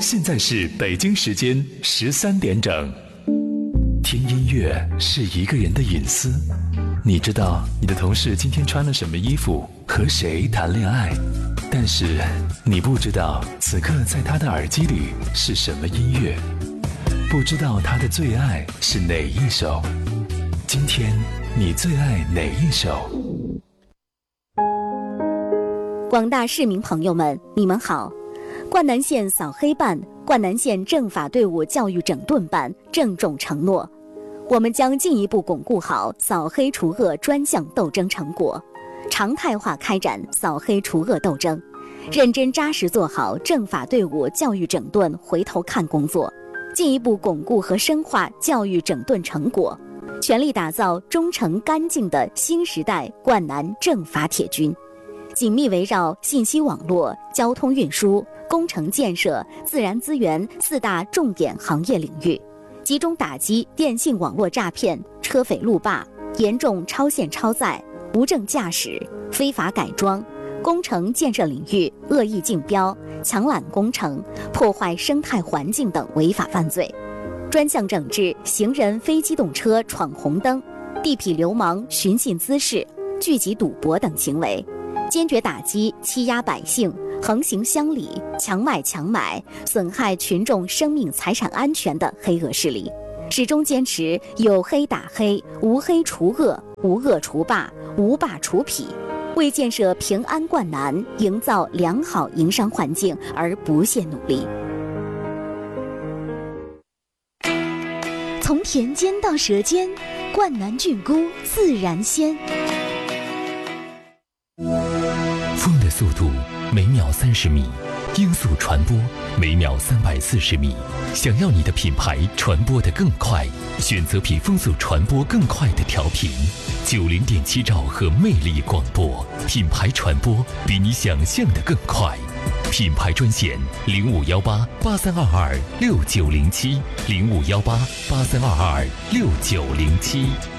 现在是北京时间13点整。听音乐是一个人的隐私，你知道你的同事今天穿了什么衣服，和谁谈恋爱，但是你不知道此刻在他的耳机里是什么音乐，不知道他的最爱是哪一首。今天你最爱哪一首？ 广大市民朋友们，你们好！灌南县扫黑办、灌南县政法队伍教育整顿办郑重承诺，我们将进一步巩固好扫黑除恶专项斗争成果，常态化开展扫黑除恶斗争，认真扎实做好政法队伍教育整顿回头看工作，进一步巩固和深化教育整顿成果，全力打造忠诚干净的新时代灌南政法铁军，紧密围绕信息网络、交通运输、工程建设、自然资源4大重点行业领域，集中打击电信网络诈骗、车匪路霸、严重超限超载、无证驾驶、非法改装、工程建设领域恶意竞标、抢揽工程、破坏生态环境等违法犯罪，专项整治行人非机动车闯红灯、地痞流氓寻衅滋事、聚集赌博等行为，坚决打击欺压百姓、横行乡里、强卖强买、损害群众生命财产安全的黑恶势力，始终坚持有黑打黑、无黑除恶、无恶除霸、无霸除痞，为建设平安灌南、营造良好营商环境而不懈努力。从田间到舌尖，灌南菌菇自然鲜。 风的速度每秒30米，音速传播每秒340米。想要你的品牌传播得更快，选择比风速传播更快的调频，90.7兆赫魅力广播，品牌传播比你想象的更快。品牌专线051883226907，051883226907。